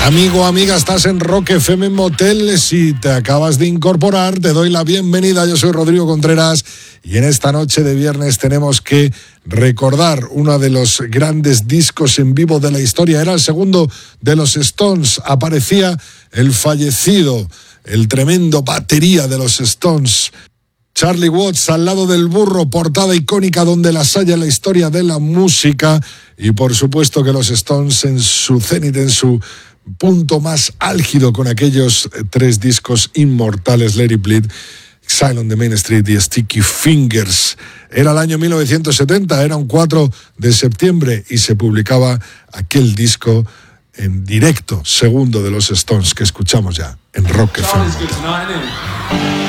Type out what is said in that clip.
Amigo, amiga, estás en Rock FM Motel. Si te acabas de incorporar, te doy la bienvenida. Yo soy Rodrigo Contreras y en esta noche de viernes tenemos que recordar uno de los grandes discos en vivo de la historia. Era el segundo de los Stones. Aparecía el fallecido, el tremendo batería de los Stones, Charlie Watts, al lado del burro, portada icónica donde las haya en la historia de la música. Y por supuesto que los Stones en su cenit, en su punto más álgido, con aquellos 3 discos inmortales: Let It Bleed, Exile on the Main Street y Sticky Fingers. Era el año 1970, era un 4 de septiembre y se publicaba aquel disco en directo, segundo de los Stones, que escuchamos ya en Rock FM.